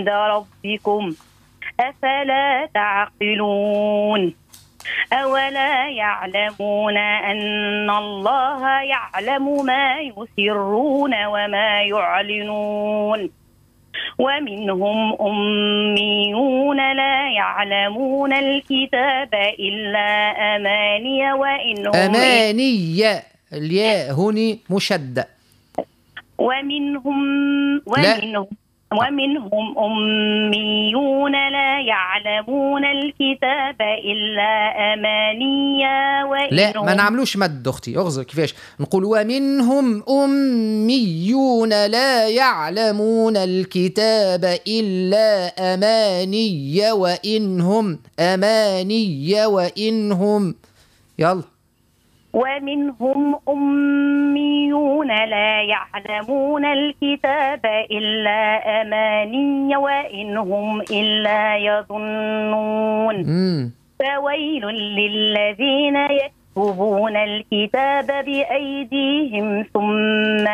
عند ربكم أفلا تعقلون أولا يعلمون أن الله يعلم ما يسرون وما يعلنون ومنهم أميون لا يعلمون الكتاب إلا أماني وإنهم أماني، الياء هنا مشدة. ومنهم أميون لا يعلمون الكتاب إلا أماني لا ما نعملوش مد أختي، أغزر كيفاش نقول ومنهم أميون لا يعلمون الكتاب إلا أماني وإنهم أماني وإنهم. يلا. ومنهم أميون لا يعلمون الكتاب إلا أماني وإنهم إلا يظنون فويل للذين يكتبون الكتاب بأيديهم ثم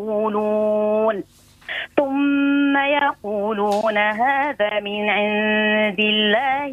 يقولون هذا من عند الله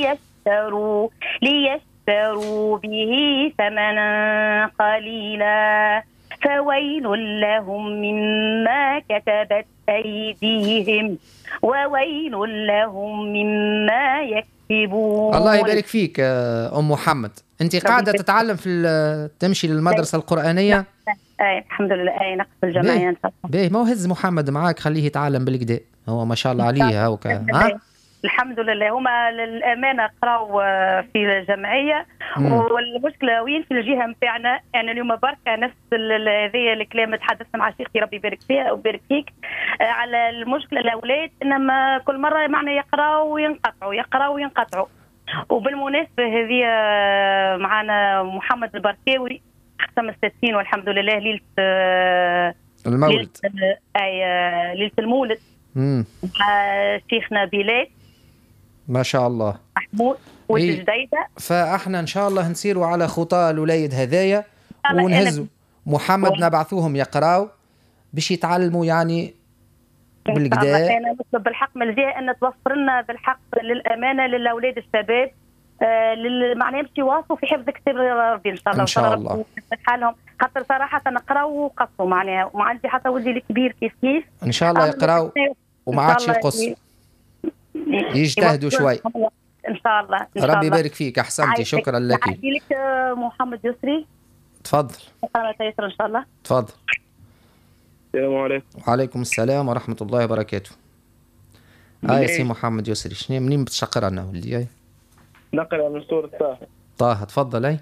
ليشتروا به ثمنا قليلا فويل لهم مما كتبت أيديهم وويل لهم مما يكسبون. الله يبارك فيك أم محمد. أنت قاعدة تتعلم تمشي للمدرسة القرآنية؟ الحمد لله نقص الجمعية. باهي ما هو هز محمد معاك خليه يتعلم بالكدا، هو ما شاء الله عليه هاوكا. الحمد لله هما للأمانة قراو في الجمعية والمشكلة وين في الجهة متاعنا. يعني اليوم بركة نفس هذايا الكلام تحدثنا مع شيختي ربي يبارك فيها ويبارك فيك على المشكلة الأولاد إنما كل مرة معنا يقراو وينقطعوا. وبالمناسبة هذه معنا محمد البركاوي ختم 60 والحمد لله ليلة المولد. ليلة المولد مع شيخنا بلال ما شاء الله محمود والجديدة. فاحنا ان شاء الله نسيروا على خطى الوليد هذايا ونهزوا محمد نبعثوهم يقراوا باش يتعلموا يعني بالكدا. انا نطلب بالحق من الجهه ان توفر لنا بالحق للامانه للاولاد الشباب معناها باش يواصلوا في حفظ كتاب ربي ان شاء الله. ان شاء الله حالهم خاطر صراحه نقراوا وقصوا معناها وما عندي حتى ولدي الكبير كيف ان شاء الله يقراوا وما عادش يقصوا يجتهدوا شوي ان شاء الله. ربي يبارك فيك. احسنتي شكرا لك. عايزي لك محمد يسري. تفضل. ان شاء الله. تفضل. السلام عليكم. وعليكم السلام ورحمة الله وبركاته. سي محمد يسري شنو منين بتشقر لنا ولدي؟ نقرأ من سورة طه. تفضل.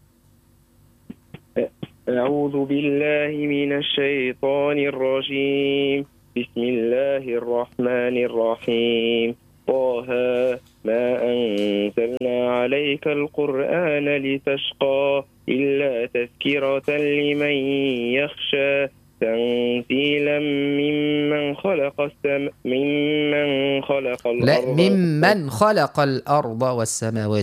أعوذ بالله من الشيطان الرجيم. بسم الله الرحمن الرحيم. طه ما أنزلنا عليك القرآن لتشقى إلا تذكرة لمن يخشى تنزيلا ممن خلق الأرض. لا ممن خلق الأرض والسماوات.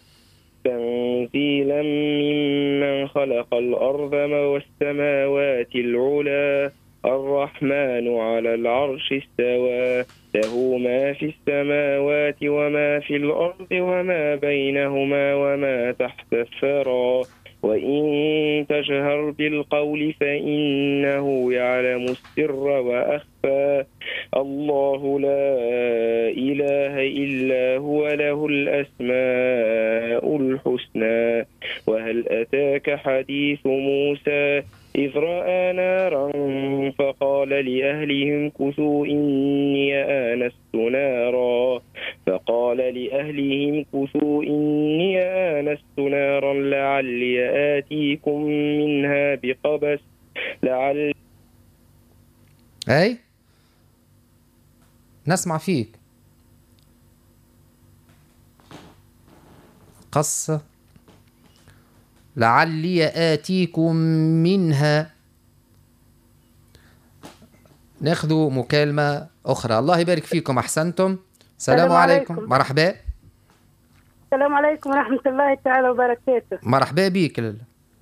تنزيلا ممن خلق الأرض والسماوات العلى الرحمن على العرش استوى له ما في السماوات وما في الأرض وما بينهما وما تحت الثرى وإن تجهر بالقول فإنه يعلم السر وأخفى الله لا إله إلا هو له الأسماء الحسنى. وهل أتاك حديث موسى إذ رأى نارا فقال لأهلهم كثوا إني آنست نارا لعلي آتيكم منها بقبس نسمع فيك. قص لعلي آتيكم منها. ناخذ مكالمة أخرى. الله يبارك فيكم. أحسنتم. السلام عليكم. مرحبا. السلام عليكم ورحمة الله تعالى وبركاته. مرحبا بيك.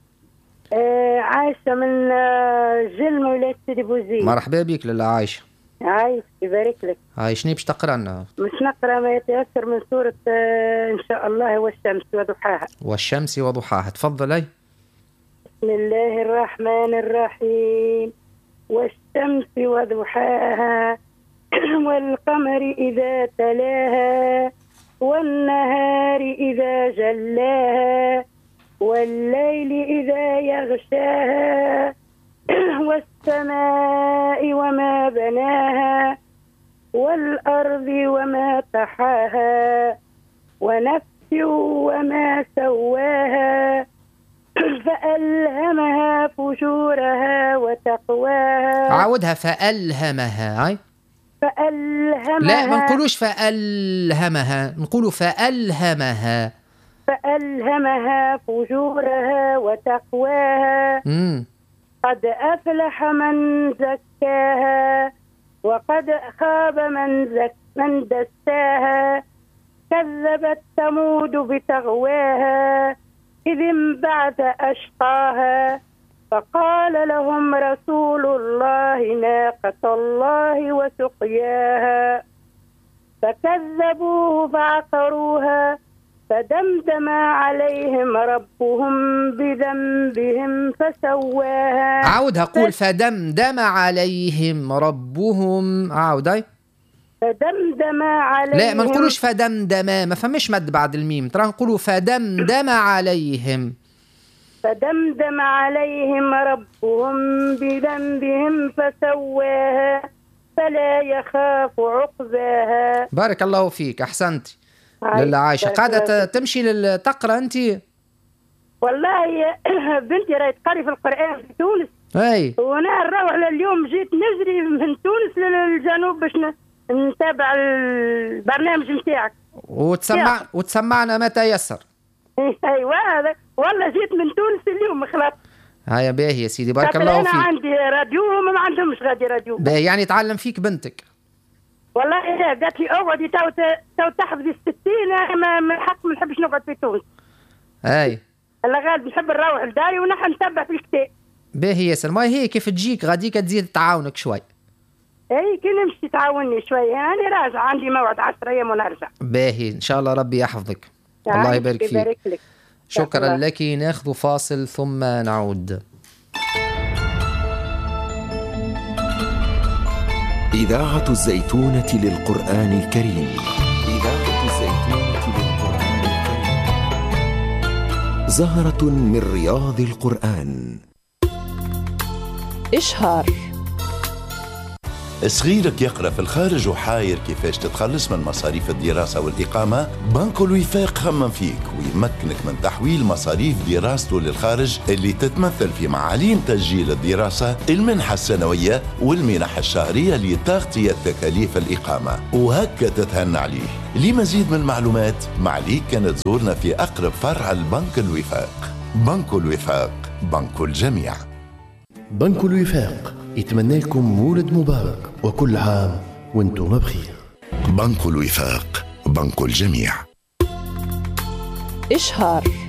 عايشة من جلم ولاية سيدي بوزيد. مرحبا بيك لاله عايشة. عايش يبارك لك. هاي شنو باش تقرا لنا؟ مش نقرا ما يتيسر من سورة إن شاء الله والشمس وضحاها. والشمس وضحاها، تفضلي. بسم الله الرحمن الرحيم. والشمس وضحاها والقمر إذا تلاها والنهار إذا جلاها والليل إذا يغشاها والسماء وما بناها والأرض وما طحاها ونفس وما سواها فألهمها فجورها وتقواها. عاودها. فألهمها. هاي فألهمها. لا ما نقولوش فألهمها، نقولوا فألهمها. فألهمها فجورها وتقواها. قد أفلح من زكاها وقد خاب من دساها. كذبت ثمود بتغواها إذ انبعث أشقاها فقال لهم رسول الله ناقة الله وسقياها فكذبوه فعقروها فدمدم عليهم ربهم بذنبهم فسواها. عاودها. قول فدمدم عليهم ربهم. عاودي. فدمدم عليهم. لا ما نقولوش فدمدم، ما فمش مد بعد الميم، ترى نقولوا فدمدم عليهم. فدمدم عليهم ربهم بذنبهم فسواها فلا يخاف عقباها. بارك الله فيك، أحسنت. لله عايشة. قاعدة تمشي تقرأ أنت؟ والله بنتي راهي تقري في القرآن في تونس. أي. وأنا نروح اليوم جيت نجري من تونس للجنوب باش نتابع البرنامج نتاعك. وتسمعنا ما تيسر. ايوه هذا والله جيت من تونس اليوم خلاص. هيا باهي يا سيدي، بارك الله فيك. انا عندي راديو وهم ما عندهمش غادي راديو. باهي يعني تعلم فيك بنتك. والله قالت لي اقعدي تو تحفظي 60. ما الحق ما نحبش نقعد في تونس. اي الله غالب نحب نروح لداري ونحن نتبع في الكتاب. باهي ياسر. ما هي كيف تجيك غاديك تزيد تعاونك شوي. اي كي نمشي تعاوني شوي. يعني راجع عندي موعد 10 ايام ونرجع. باهي ان شاء الله ربي يحفظك. الله يبارك فيك. لك. شكرا لك. ناخذ فاصل ثم نعود. إذاعة الزيتونة للقرآن الكريم. إذاعة الزيتونة للقرآن الكريم. زهرة من رياض القرآن. إشهار. صغيرك يقرأ في الخارج وحاير كيفاش تتخلص من مصاريف الدراسة والإقامة؟ بنك الوفاق خمم فيك ويمكنك من تحويل مصاريف دراسته للخارج اللي تتمثل في معاليم تسجيل الدراسة، المنحة السنوية والمنح الشهرية لتغطية تكاليف الإقامة، وهكا تتهنى عليه. لمزيد من المعلومات معليك كانت تزورنا في أقرب فرع البنك الوفاق. بنك الوفاق، بنك الجميع. بنك الوفاق يتمنى لكم مولد مبارك وكل عام وانتم بخير. بنك الوفاق، بنك الجميع. إشهار.